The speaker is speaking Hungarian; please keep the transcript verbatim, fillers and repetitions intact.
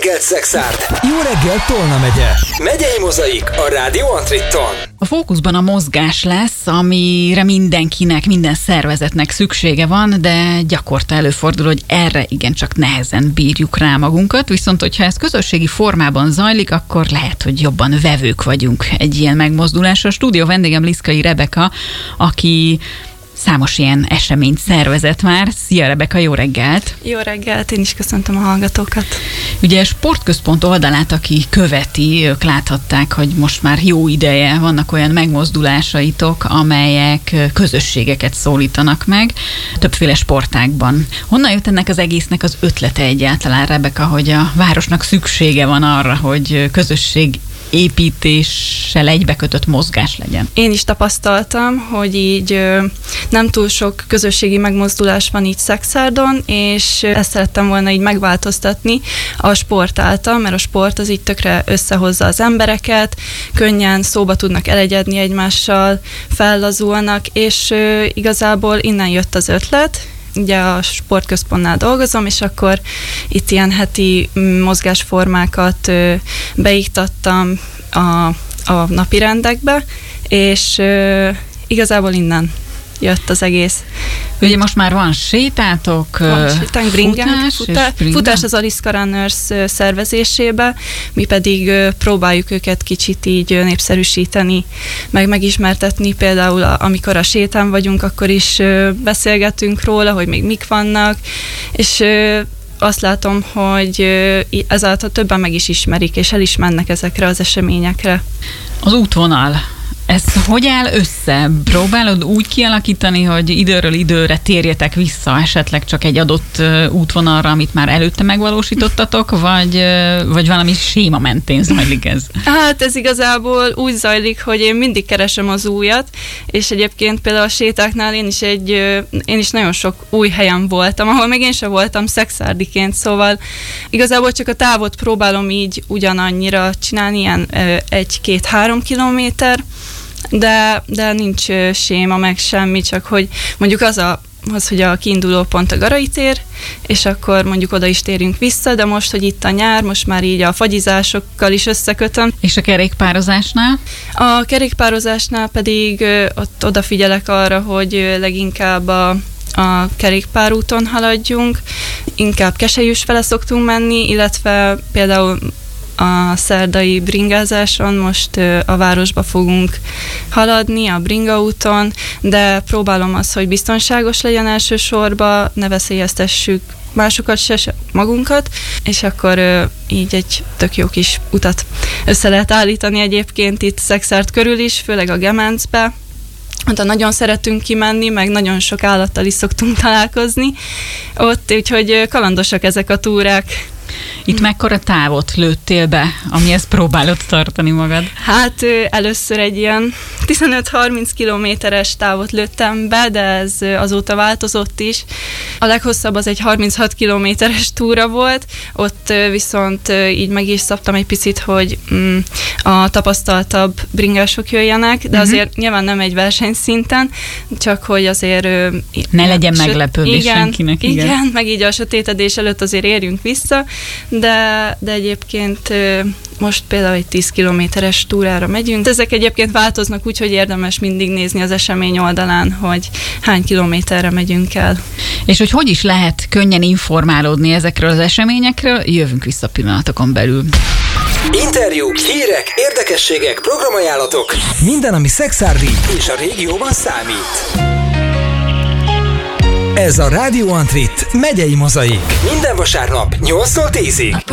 reggelt, Szexárd! Jó reggelt, Tolna megye! Megyei Mozaik a Rádió Antritton. A fókuszban a mozgás lesz, amire mindenkinek, minden szervezetnek szüksége van, de gyakorta előfordul, hogy erre igencsak nehezen bírjuk rá magunkat, viszont hogyha ez közösségi formában zajlik, akkor lehet, hogy jobban vevők vagyunk egy ilyen megmozdulásra. A stúdió vendégem Liszkai Rebeka, aki számos ilyen eseményt szervezett már. Szia Rebeka, jó reggelt! Jó reggelt, én is köszöntöm a hallgatókat. Ugye a Sportközpont oldalát, aki követi, ők láthatták, hogy most már jó ideje vannak olyan megmozdulásaitok, amelyek közösségeket szólítanak meg többféle sportágban. Honnan jött ennek az egésznek az ötlete egyáltalán, Rebeka, hogy a városnak szüksége van arra, hogy közösség építéssel egybekötött mozgás legyen? Én is tapasztaltam, hogy így nem túl sok közösségi megmozdulás van így Szexárdon, és ezt szerettem volna így megváltoztatni a sport által, mert a sport az így tökre összehozza az embereket, könnyen szóba tudnak elegyedni egymással, fellazulnak, és igazából innen jött az ötlet. Ugye a Sportközpontnál dolgozom, és akkor itt ilyen heti mozgásformákat beiktattam a, a napirendekbe, és igazából innen jött az egész. Ugye most már van sétátok, van sétánk, bringánk, futás, futá, futás az Aliszka Runners szervezésébe, mi pedig próbáljuk őket kicsit így népszerűsíteni, meg megismertetni, például amikor a sétán vagyunk, akkor is beszélgetünk róla, hogy még mik vannak, és azt látom, hogy ezáltal többen meg is ismerik, és el is mennek ezekre az eseményekre. Az útvonal. Ez hogy áll össze? Próbálod úgy kialakítani, hogy időről időre térjetek vissza esetleg csak egy adott útvonalra, amit már előtte megvalósítottatok, vagy, vagy valami séma mentén zajlik ez? Hát ez igazából úgy zajlik, hogy én mindig keresem az újat, és egyébként például a sétáknál én is, egy, én is nagyon sok új helyen voltam, ahol még én sem voltam szexárdiként, szóval igazából csak a távot próbálom így ugyanannyira csinálni, ilyen egy-két-három kilométer, De, de nincs séma, meg semmi, csak hogy mondjuk az, a, az, hogy a kiinduló pont a Garai tér, és akkor mondjuk oda is térünk vissza, de most, hogy itt a nyár, most már így a fagyizásokkal is összekötöm. És a kerékpározásnál? A kerékpározásnál pedig ott odafigyelek arra, hogy leginkább a a kerékpárúton haladjunk, inkább Keselyűs fele szoktunk menni, illetve például a szerdai bringázáson most a városba fogunk haladni, a bringaúton, de próbálom azt, hogy biztonságos legyen elsősorban, ne veszélyeztessük másokat se, magunkat, és akkor így egy tök jó kis utat össze lehet állítani egyébként itt Szexárd körül is, főleg a Gemencbe. Oda nagyon szeretünk kimenni, meg nagyon sok állattal is szoktunk találkozni ott, úgyhogy kalandosak ezek a túrák. Itt mekkora távot lőttél be, amihez próbálod tartani magad? Hát először egy ilyen tizenöt-harminc kilométeres távot lőttem be, de ez azóta változott is. A leghosszabb az egy harminchat kilométeres túra volt, ott viszont így meg is szabtam egy picit, hogy mm, a tapasztaltabb bringások jöjjenek, de uh-huh. azért nyilván nem egy versenyszinten, csak hogy azért... Ne legyen söt- meglepődés igen, senkinek. Igen. igen, meg így a sötétedés előtt azért érjünk vissza, de, de egyébként most például egy tíz kilométeres túrára megyünk. Ezek egyébként változnak úgy, hogy érdemes mindig nézni az esemény oldalán, hogy hány kilométerre megyünk el. És hogy hogy is lehet könnyen informálódni ezekről az eseményekről, jövünk vissza pillanatokon belül. Interjúk, hírek, érdekességek, programajánlatok. Minden, ami szexárdi És a régióban számít. Ez a Rádió Antrit megyei mozaik. Minden vasárnap nyolctól tízig.